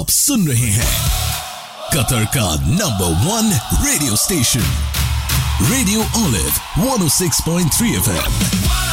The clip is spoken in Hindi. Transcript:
आप सुन रहे हैं कतर का number 1 radio station radio olive 106.3 FM।